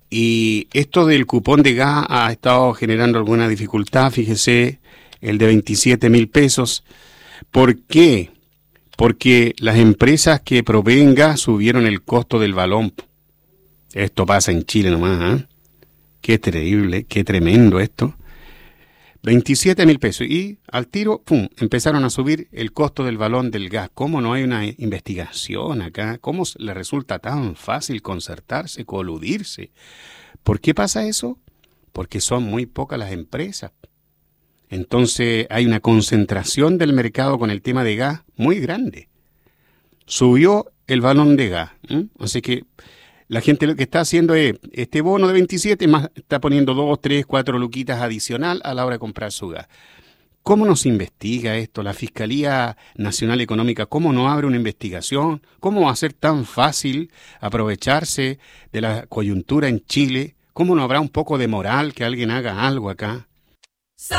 Y esto del cupón de gas ha estado generando alguna dificultad, fíjese, el de 27.000 pesos. ¿Por qué? Porque las empresas que proveen gas subieron el costo del balón. Esto pasa en Chile nomás, ¿eh? Qué terrible, qué tremendo esto. 27.000 pesos y al tiro, ¡pum!, empezaron a subir el costo del balón del gas. ¿Cómo no hay una investigación acá? ¿Cómo le resulta tan fácil concertarse, coludirse? ¿Por qué pasa eso? Porque son muy pocas las empresas. Entonces hay una concentración del mercado con el tema de gas muy grande. Subió el balón de gas, ¿eh? Así que la gente lo que está haciendo es, este bono de 27 más está poniendo 2, 3, 4 luquitas adicional a la hora de comprar su gas. ¿Cómo no se investiga esto? La Fiscalía Nacional Económica, ¿cómo no abre una investigación? ¿Cómo va a ser tan fácil aprovecharse de la coyuntura en Chile? ¿Cómo no habrá un poco de moral que alguien haga algo acá?